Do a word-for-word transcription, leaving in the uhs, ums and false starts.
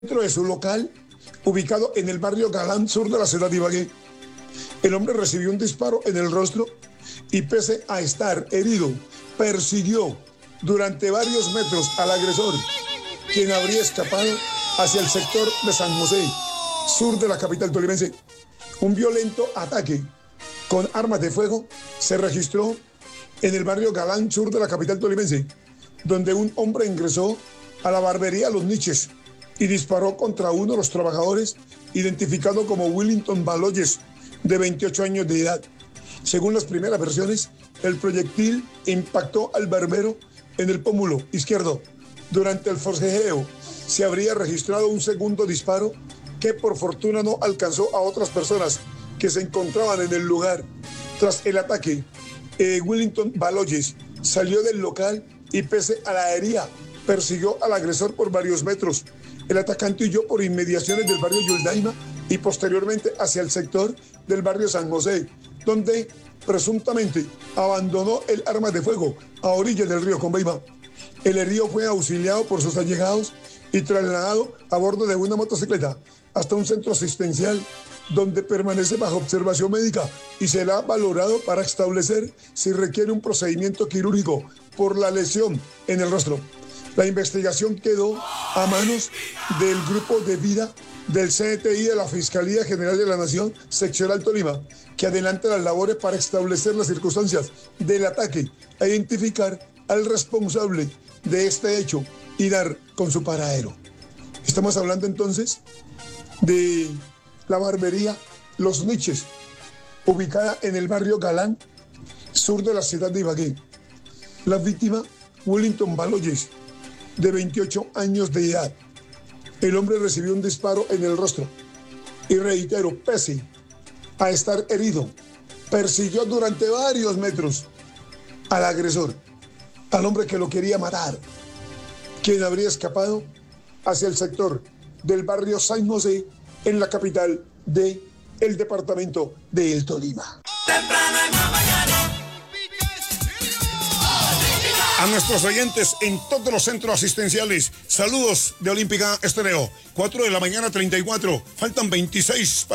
Dentro de su local, ubicado en el barrio Galán Sur de la ciudad de Ibagué, el hombre recibió un disparo en el rostro y, pese a estar herido, persiguió durante varios metros al agresor, quien habría escapado hacia el sector de San José, sur de la capital tolimense. Un violento ataque con armas de fuego se registró en el barrio Galán Sur de la capital tolimense, donde un hombre ingresó a la barbería Los Niches y disparó contra uno de los trabajadores, identificado como Willington Baloyes, de veintiocho años de edad. Según las primeras versiones, el proyectil impactó al barbero en el pómulo izquierdo. Durante el forcejeo se habría registrado un segundo disparo que por fortuna no alcanzó a otras personas que se encontraban en el lugar. Tras el ataque, eh, Willington Baloyes salió del local y, pese a la herida, persiguió al agresor por varios metros. El atacante huyó por inmediaciones del barrio Yuldaima y posteriormente hacia el sector del barrio San José, donde presuntamente abandonó el arma de fuego a orillas del río Conveima. El herido fue auxiliado por sus allegados y trasladado a bordo de una motocicleta hasta un centro asistencial, donde permanece bajo observación médica y será valorado para establecer si requiere un procedimiento quirúrgico por la lesión en el rostro. La investigación quedó a manos del Grupo de Vida del C N T I de la Fiscalía General de la Nación, Seccional Tolima, que adelanta las labores para establecer las circunstancias del ataque e identificar al responsable de este hecho y dar con su paradero. Estamos hablando entonces de la barbería Los Niches, ubicada en el barrio Galán, sur de la ciudad de Ibagué. La víctima, Willington Baloyes, de veintiocho años de edad. El hombre recibió un disparo en el rostro y, reitero, pese a estar herido, persiguió durante varios metros al agresor, al hombre que lo quería matar, quien habría escapado hacia el sector del barrio San José en la capital del departamento de El Tolima. A nuestros oyentes en todos los centros asistenciales, saludos de Olímpica Estéreo. cuatro de la mañana, treinta y cuatro. Faltan veintiséis